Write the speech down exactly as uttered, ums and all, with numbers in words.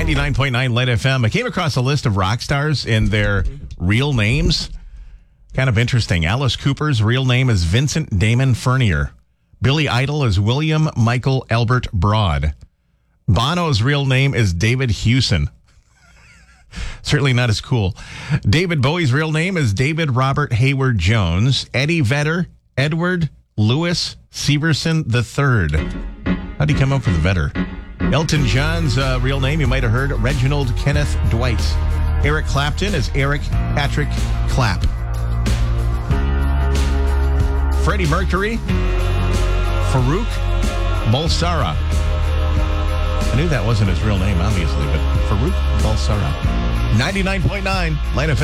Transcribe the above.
ninety-nine point nine Light F M. I came across a list of rock stars in their real names. Kind of interesting. Alice Cooper's real name is Vincent Damon Furnier. Billy Idol is William Michael Albert Broad. Bono's real name is David Hewson. Certainly not as cool. David Bowie's real name is David Robert Hayward Jones. Eddie Vedder, Edward Louis Severson the third. How'd he come up with Vedder? Elton John's uh, real name, you might have heard, Reginald Kenneth Dwight. Eric Clapton is Eric Patrick Clapp. Freddie Mercury, Farouk Bulsara. I knew that wasn't his real name, obviously, but Farouk Bulsara. ninety-nine point nine Light F M.